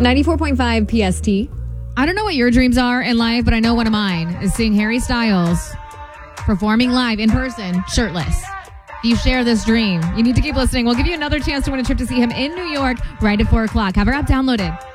94.5 PST. I don't know what your dreams are in life, but I know one of mine is seeing Harry Styles performing live in person, shirtless. If you share this dream, you need to keep listening. We'll give you another chance to win a trip to see him in New York right at 4 o'clock. Have our app downloaded.